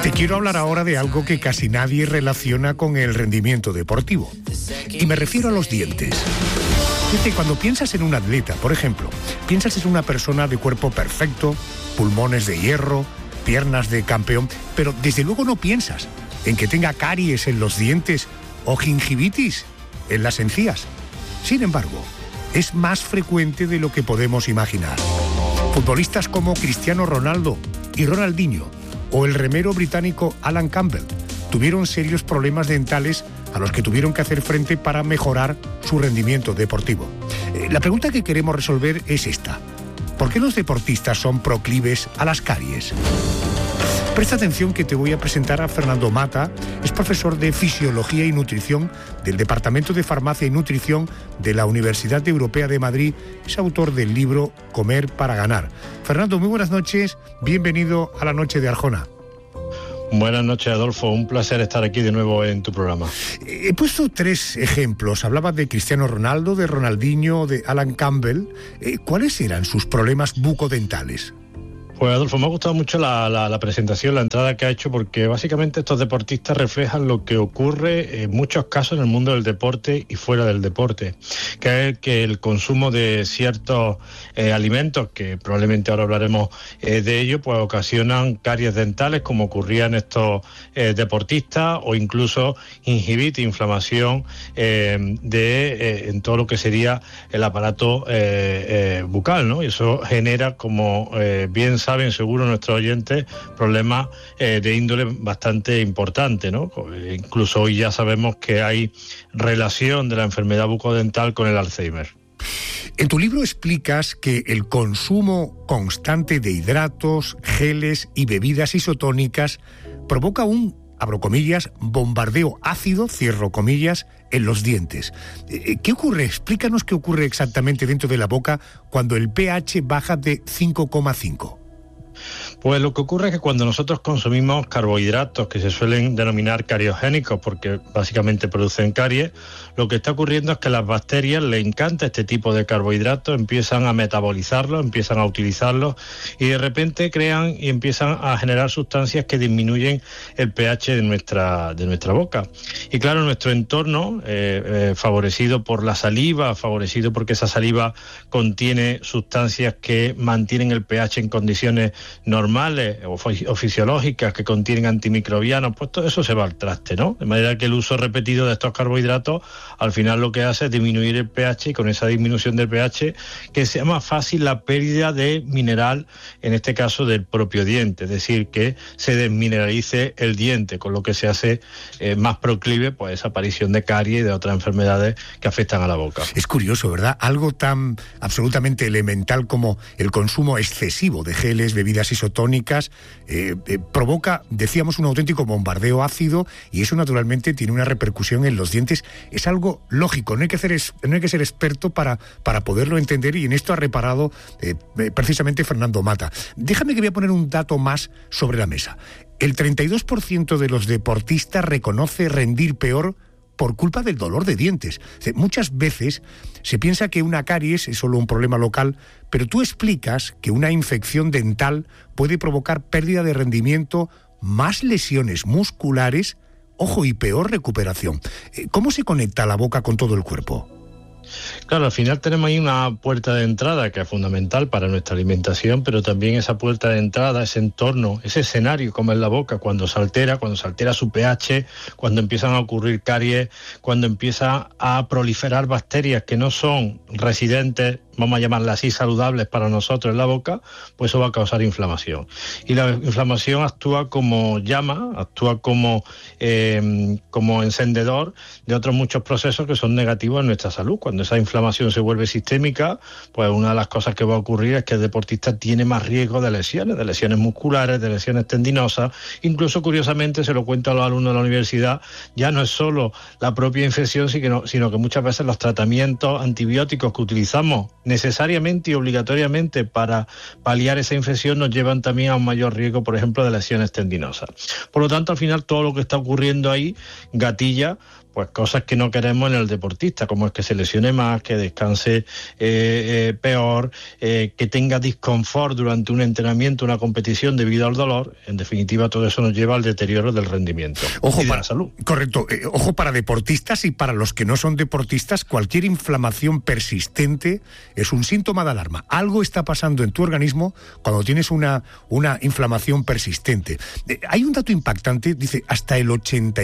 Te quiero hablar ahora de algo que casi nadie relaciona con el rendimiento deportivo. Y me refiero a los dientes. Fíjate, cuando piensas en un atleta, por ejemplo, piensas en una persona de cuerpo perfecto, pulmones de hierro, piernas de campeón, pero desde luego no piensas en que tenga caries en los dientes o gingivitis en las encías. Sin embargo, es más frecuente de lo que podemos imaginar. Futbolistas como Cristiano Ronaldo y Ronaldinho, o el remero británico Alan Campbell, tuvieron serios problemas dentales a los que tuvieron que hacer frente para mejorar su rendimiento deportivo. La pregunta que queremos resolver es esta: ¿por qué los deportistas son proclives a las caries? Presta atención que te voy a presentar a Fernando Mata. Es profesor de Fisiología y Nutrición del Departamento de Farmacia y Nutrición de la Universidad Europea de Madrid. Es autor del libro Comer para ganar. Fernando, muy buenas noches. Bienvenido a la Noche de Arjona. Buenas noches, Adolfo. Un placer estar aquí de nuevo en tu programa. He puesto 3 ejemplos. Hablabas de Cristiano Ronaldo, de Ronaldinho, de Alan Campbell. ¿Cuáles eran sus problemas bucodentales? Pues Adolfo, me ha gustado mucho la presentación, la entrada que ha hecho, porque básicamente estos deportistas reflejan lo que ocurre en muchos casos en el mundo del deporte y fuera del deporte, que es que el consumo de ciertos alimentos, que probablemente ahora hablaremos de ello, pues ocasionan caries dentales, como ocurría en estos deportistas, o incluso gingivitis, inflamación en todo lo que sería el aparato bucal, ¿no? Y eso genera, como bien saben seguro nuestros oyentes, problemas de índole bastante importante, ¿no? Incluso hoy ya sabemos que hay relación de la enfermedad bucodental con el Alzheimer. En tu libro explicas que el consumo constante de hidratos, geles y bebidas isotónicas provoca un, abro comillas, bombardeo ácido, cierro comillas, en los dientes. ¿Qué ocurre? Explícanos qué ocurre exactamente dentro de la boca cuando el pH baja de 5,5. Pues lo que ocurre es que cuando nosotros consumimos carbohidratos, que se suelen denominar cariogénicos porque básicamente producen caries, lo que está ocurriendo es que a las bacterias les encanta este tipo de carbohidratos, empiezan a metabolizarlos, empiezan a utilizarlos y de repente crean y empiezan a generar sustancias que disminuyen el pH de nuestra boca. Y claro, nuestro entorno, favorecido por la saliva, favorecido porque esa saliva contiene sustancias que mantienen el pH en condiciones normales o fisiológicas, que contienen antimicrobianos, pues todo eso se va al traste, ¿no? De manera que el uso repetido de estos carbohidratos al final lo que hace es disminuir el pH, y con esa disminución del pH que sea más fácil la pérdida de mineral, en este caso del propio diente, es decir, que se desmineralice el diente, con lo que se hace más proclive pues esa aparición de caries y de otras enfermedades que afectan a la boca. Es curioso, ¿verdad? Algo tan absolutamente elemental como el consumo excesivo de geles, bebidas isotónicas, provoca, decíamos, un auténtico bombardeo ácido, y eso naturalmente tiene una repercusión en los dientes. Es algo lógico, no hay que ser experto para poderlo entender, y en esto ha reparado precisamente Fernando Mata. Déjame que voy a poner un dato más sobre la mesa. El 32% de los deportistas reconoce rendir peor por culpa del dolor de dientes. Muchas veces se piensa que una caries es solo un problema local, pero tú explicas que una infección dental puede provocar pérdida de rendimiento, más lesiones musculares, ojo, y peor recuperación. ¿Cómo se conecta la boca con todo el cuerpo? Claro, al final tenemos ahí una puerta de entrada que es fundamental para nuestra alimentación, pero también esa puerta de entrada, ese entorno, ese escenario como es la boca, cuando se altera su pH, cuando empiezan a ocurrir caries, cuando empieza a proliferar bacterias que no son residentes, vamos a llamarlas así, saludables para nosotros en la boca, pues eso va a causar inflamación. Y la inflamación actúa como llama, actúa como encendedor de otros muchos procesos que son negativos en nuestra salud. Cuando esa inflamación se vuelve sistémica, pues una de las cosas que va a ocurrir es que el deportista tiene más riesgo de lesiones musculares, de lesiones tendinosas. Incluso, curiosamente, se lo cuento a los alumnos de la universidad, ya no es solo la propia infección, sino que muchas veces los tratamientos antibióticos que utilizamos necesariamente y obligatoriamente para paliar esa infección nos llevan también a un mayor riesgo, por ejemplo, de lesiones tendinosas. Por lo tanto, al final, todo lo que está ocurriendo ahí gatilla pues cosas que no queremos en el deportista, como es que se lesione más, que descanse peor, que tenga disconfort durante un entrenamiento, una competición debido al dolor. En definitiva, todo eso nos lleva al deterioro del rendimiento y de la salud. Correcto. Ojo, para deportistas y para los que no son deportistas, cualquier inflamación persistente es un síntoma de alarma. Algo está pasando en tu organismo cuando tienes una inflamación persistente. Hay un dato impactante, dice, hasta el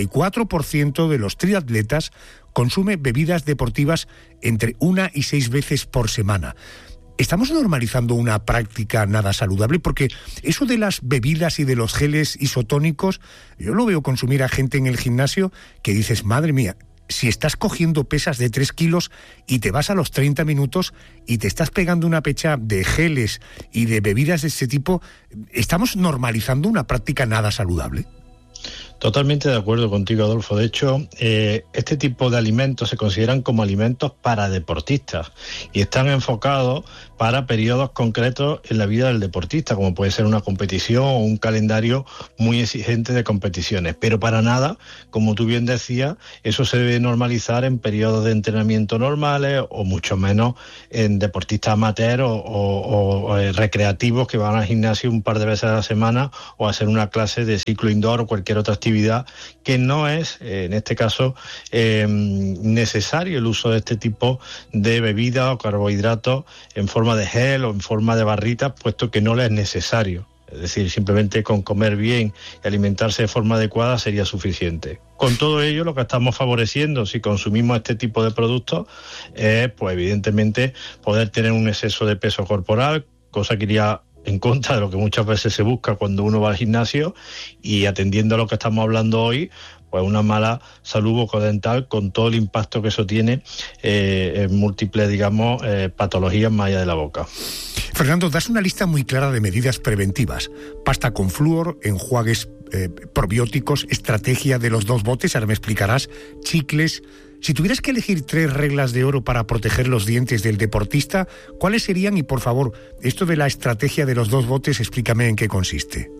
84% de los triatletas consume bebidas deportivas entre 1 y 6 veces por semana. ¿Estamos normalizando una práctica nada saludable? Porque eso de las bebidas y de los geles isotónicos, yo lo veo consumir a gente en el gimnasio que dices, madre mía, si estás cogiendo pesas de 3 kilos y te vas a los 30 minutos y te estás pegando una pecha de geles y de bebidas de ese tipo, ¿estamos normalizando una práctica nada saludable? Totalmente de acuerdo contigo, Adolfo. De hecho, este tipo de alimentos se consideran como alimentos para deportistas y están enfocados para periodos concretos en la vida del deportista, como puede ser una competición o un calendario muy exigente de competiciones. Pero para nada, como tú bien decías, eso se debe normalizar en periodos de entrenamiento normales o mucho menos en deportistas amateurs o recreativos que van al gimnasio un par de veces a la semana o a hacer una clase de ciclo indoor o cualquier otra actividad que no es, en este caso, necesario el uso de este tipo de bebidas o carbohidratos en forma de gel o en forma de barritas, puesto que no le es necesario. Es decir, simplemente con comer bien y alimentarse de forma adecuada sería suficiente. Con todo ello, lo que estamos favoreciendo si consumimos este tipo de productos es, pues evidentemente, poder tener un exceso de peso corporal, cosa que iría en contra de lo que muchas veces se busca cuando uno va al gimnasio, y atendiendo a lo que estamos hablando hoy, pues una mala salud bucodental con todo el impacto que eso tiene en múltiples, digamos, patologías más allá de la boca. Fernando, das una lista muy clara de medidas preventivas: pasta con flúor, enjuagues probióticos, estrategia de los 2 botes, ahora me explicarás, chicles. Si tuvieras que elegir 3 reglas de oro para proteger los dientes del deportista, ¿cuáles serían? Y por favor, esto de la estrategia de los 2 botes, explícame en qué consiste.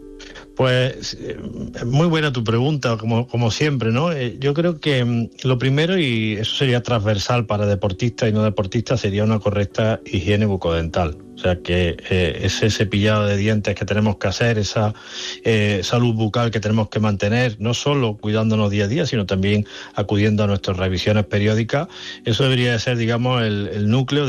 Pues muy buena tu pregunta, como siempre, ¿no? Yo creo que lo primero, y eso sería transversal para deportistas y no deportistas, sería una correcta higiene bucodental. O sea, que ese cepillado de dientes que tenemos que hacer, esa salud bucal que tenemos que mantener, no solo cuidándonos día a día, sino también acudiendo a nuestras revisiones periódicas, eso debería de ser, digamos, el núcleo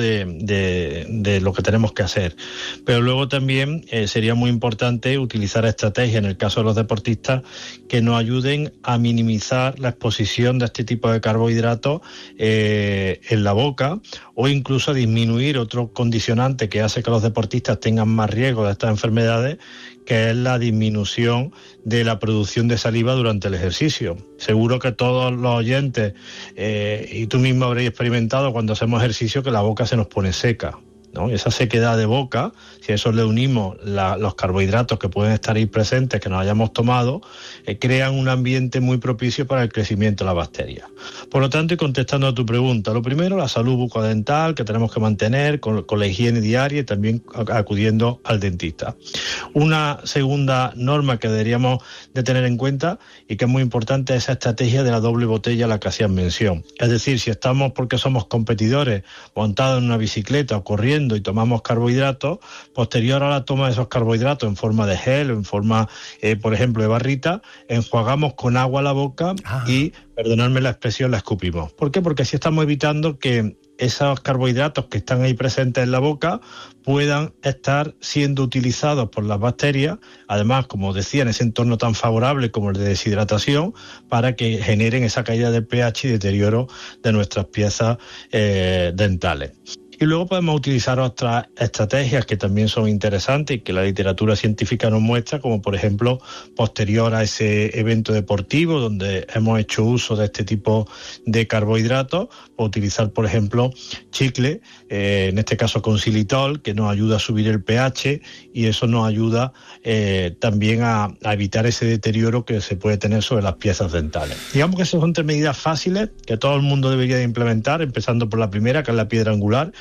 de lo que tenemos que hacer. Pero luego también sería muy importante utilizar estrategias, en el caso de los deportistas, que nos ayuden a minimizar la exposición de este tipo de carbohidratos en la boca, o incluso a disminuir otro condicionante que hace que los deportistas tengan más riesgo de estas enfermedades, que es la disminución de la producción de saliva durante el ejercicio. Seguro que todos los oyentes y tú mismo habréis experimentado cuando hacemos ejercicio que la boca se nos pone seca, ¿no? Esa sequedad de boca, si a eso le unimos los carbohidratos que pueden estar ahí presentes, que nos hayamos tomado, crean un ambiente muy propicio para el crecimiento de las bacterias. Por lo tanto, y contestando a tu pregunta, lo primero, la salud bucodental que tenemos que mantener con la higiene diaria y también acudiendo al dentista. Una segunda norma que deberíamos de tener en cuenta y que es muy importante es esa estrategia de la doble botella a la que hacías mención. Es decir, si estamos, porque somos competidores, montados en una bicicleta o corriendo y tomamos carbohidratos, posterior a la toma de esos carbohidratos en forma de gel o en forma, por ejemplo, de barrita, enjuagamos con agua la boca y, perdonadme la expresión, la escupimos. ¿Por qué? Porque así estamos evitando que esos carbohidratos que están ahí presentes en la boca puedan estar siendo utilizados por las bacterias, además, como decía, en ese entorno tan favorable como el de deshidratación, para que generen esa caída del pH y deterioro de nuestras piezas dentales. Y luego podemos utilizar otras estrategias que también son interesantes y que la literatura científica nos muestra, como por ejemplo, posterior a ese evento deportivo donde hemos hecho uso de este tipo de carbohidratos, utilizar, por ejemplo, chicle, en este caso con xilitol, que nos ayuda a subir el pH y eso nos ayuda también a evitar ese deterioro que se puede tener sobre las piezas dentales. Digamos que esas son 3 medidas fáciles que todo el mundo debería de implementar, empezando por la primera, que es la piedra angular,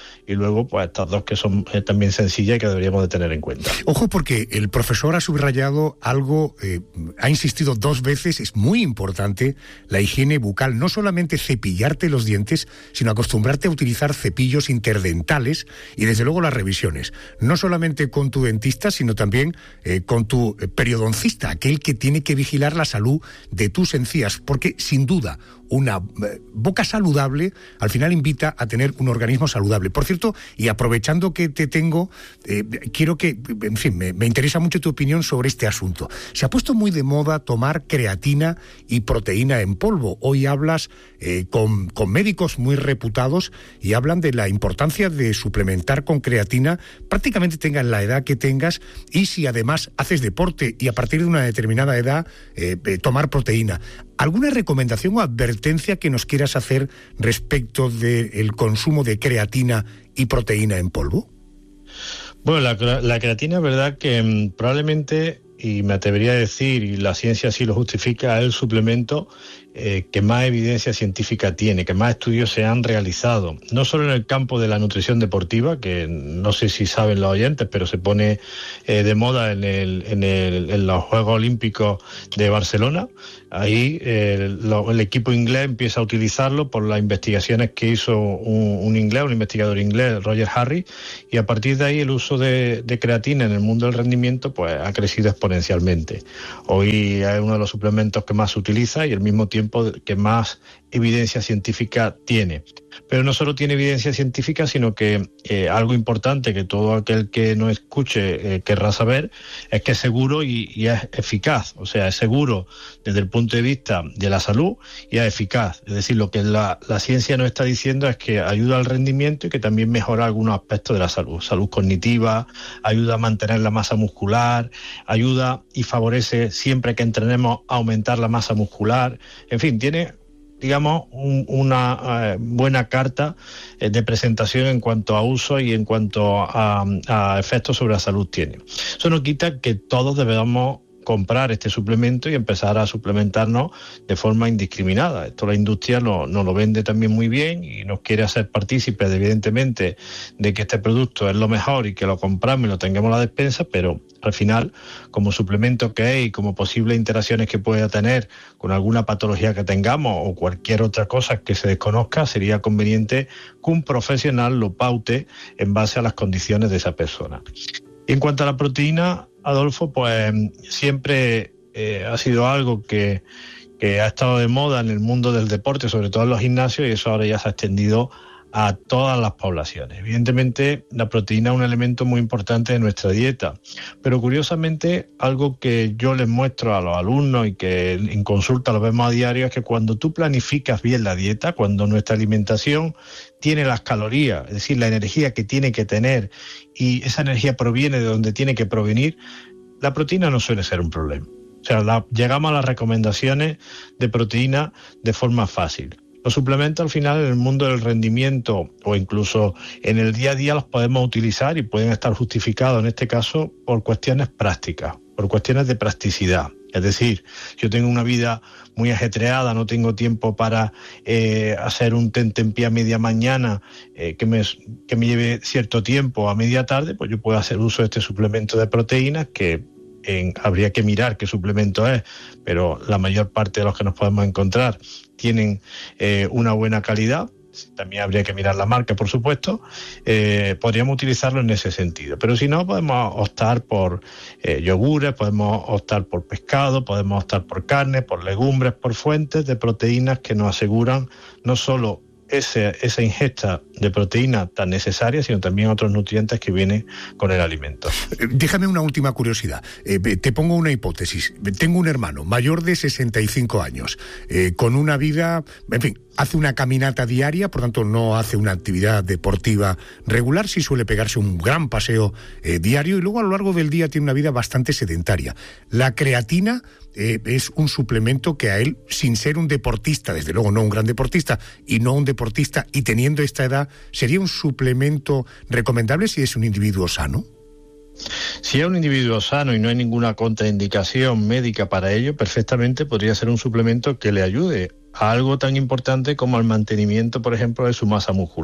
y luego pues estas dos que son también sencillas y que deberíamos de tener en cuenta. Ojo, porque el profesor ha subrayado algo, ha insistido 2 veces, es muy importante la higiene bucal, no solamente cepillarte los dientes, sino acostumbrarte a utilizar cepillos interdentales y desde luego las revisiones, no solamente con tu dentista, sino también con tu periodoncista, aquel que tiene que vigilar la salud de tus encías, porque sin duda una boca saludable al final invita a tener un organismo saludable. Por cierto, y aprovechando que te tengo, quiero que, en fin, me interesa mucho tu opinión sobre este asunto. Se ha puesto muy de moda tomar creatina y proteína en polvo. Hoy hablas con médicos muy reputados y hablan de la importancia de suplementar con creatina, prácticamente tengas la edad que tengas, y si además haces deporte y a partir de una determinada edad tomar proteína. ¿Alguna recomendación o advertencia que nos quieras hacer respecto del consumo de creatina y proteína en polvo? Bueno, la creatina es verdad que probablemente, y me atrevería a decir, y la ciencia sí lo justifica, es el suplemento que más evidencia científica tiene, que más estudios se han realizado, no solo en el campo de la nutrición deportiva, que no sé si saben los oyentes, pero se pone de moda en los Juegos Olímpicos de Barcelona. Ahí el equipo inglés empieza a utilizarlo por las investigaciones que hizo un investigador inglés, Roger Harris, y a partir de ahí el uso de creatina en el mundo del rendimiento pues ha crecido exponencialmente. Hoy es uno de los suplementos que más se utiliza y al mismo tiempo que más evidencia científica tiene. Pero no solo tiene evidencia científica, sino que algo importante que todo aquel que nos escuche querrá saber es que es seguro y es eficaz. O sea, es seguro desde el punto de vista de la salud y es eficaz. Es decir, lo que la ciencia nos está diciendo es que ayuda al rendimiento y que también mejora algunos aspectos de la salud. Salud cognitiva, ayuda a mantener la masa muscular, ayuda y favorece siempre que entrenemos a aumentar la masa muscular. En fin, tiene, digamos, una buena carta de presentación en cuanto a uso y en cuanto a efectos sobre la salud tiene. Eso no quita que todos debamos comprar este suplemento y empezar a suplementarnos de forma indiscriminada. Esto la industria nos lo vende también muy bien y nos quiere hacer partícipes, evidentemente, de que este producto es lo mejor y que lo compramos y lo tengamos a la despensa, pero al final, como suplemento que es y como posibles interacciones que pueda tener con alguna patología que tengamos o cualquier otra cosa que se desconozca, sería conveniente que un profesional lo paute en base a las condiciones de esa persona. Y en cuanto a la proteína, Adolfo, pues siempre ha sido algo que ha estado de moda en el mundo del deporte, sobre todo en los gimnasios, y eso ahora ya se ha extendido a todas las poblaciones. Evidentemente, la proteína es un elemento muy importante de nuestra dieta, pero curiosamente, algo que yo les muestro a los alumnos y que en consulta lo vemos a diario, es que cuando tú planificas bien la dieta, cuando nuestra alimentación tiene las calorías, es decir, la energía que tiene que tener, y esa energía proviene de donde tiene que provenir, la proteína no suele ser un problema. O sea, llegamos a las recomendaciones de proteína de forma fácil. Los suplementos al final en el mundo del rendimiento o incluso en el día a día los podemos utilizar y pueden estar justificados en este caso por cuestiones prácticas, por cuestiones de practicidad. Es decir, yo tengo una vida muy ajetreada, no tengo tiempo para hacer un tentempié a media mañana que me lleve cierto tiempo a media tarde, pues yo puedo hacer uso de este suplemento de proteínas que habría que mirar qué suplemento es, pero la mayor parte de los que nos podemos encontrar tienen una buena calidad. También habría que mirar la marca, por supuesto. Podríamos utilizarlo en ese sentido, pero si no, podemos optar por yogures, podemos optar por pescado, podemos optar por carne, por legumbres, por fuentes de proteínas que nos aseguran no solo esa ingesta de proteína tan necesaria, sino también otros nutrientes que vienen con el alimento. Déjame una última curiosidad. Te pongo una hipótesis. Tengo un hermano mayor de 65 años, con una vida, en fin, hace una caminata diaria, por tanto no hace una actividad deportiva regular, sí suele pegarse un gran paseo diario y luego a lo largo del día tiene una vida bastante sedentaria. La creatina es un suplemento que a él, sin ser un deportista, desde luego no un gran deportista y no un deportista, y teniendo esta edad, ¿sería un suplemento recomendable si es un individuo sano? Si es un individuo sano y no hay ninguna contraindicación médica para ello, perfectamente podría ser un suplemento que le ayude a algo tan importante como el mantenimiento, por ejemplo, de su masa muscular.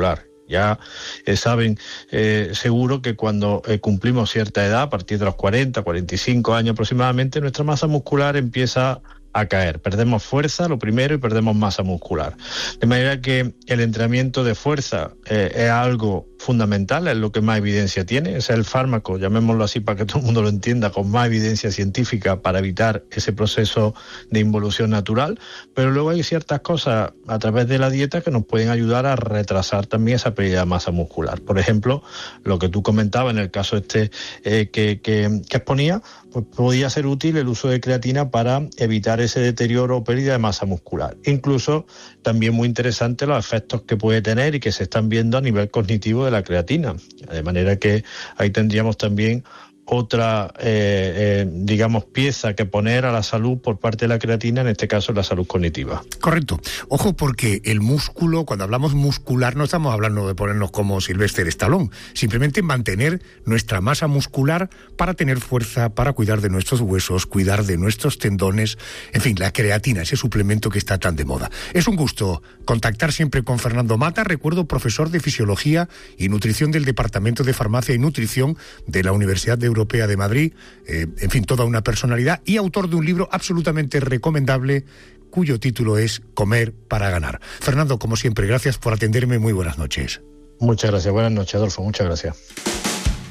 Ya saben seguro que cuando cumplimos cierta edad, a partir de los 40, 45 años aproximadamente, nuestra masa muscular empieza a caer. Perdemos fuerza, lo primero, y perdemos masa muscular. De manera que el entrenamiento de fuerza es algo fundamental, es lo que más evidencia tiene, es el fármaco, llamémoslo así para que todo el mundo lo entienda, con más evidencia científica para evitar ese proceso de involución natural, pero luego hay ciertas cosas a través de la dieta que nos pueden ayudar a retrasar también esa pérdida de masa muscular. Por ejemplo, lo que tú comentabas en el caso que exponía, pues podía ser útil el uso de creatina para evitar ese deterioro o pérdida de masa muscular. Incluso también muy interesante los efectos que puede tener y que se están viendo a nivel cognitivo de la creatina. De manera que ahí tendríamos también otra, digamos, pieza que poner a la salud por parte de la creatina, en este caso la salud cognitiva. Correcto. Ojo, porque el músculo, cuando hablamos muscular, no estamos hablando de ponernos como Sylvester Stallone, simplemente mantener nuestra masa muscular para tener fuerza, para cuidar de nuestros huesos, cuidar de nuestros tendones, en fin, la creatina, ese suplemento que está tan de moda. Es un gusto contactar siempre con Fernando Mata, recuerdo, profesor de Fisiología y Nutrición del Departamento de Farmacia y Nutrición de la Universidad Europea de Madrid, en fin, toda una personalidad, y autor de un libro absolutamente recomendable cuyo título es Comer para ganar. Fernando, como siempre, gracias por atenderme, muy buenas noches. Muchas gracias, buenas noches, Adolfo, muchas gracias.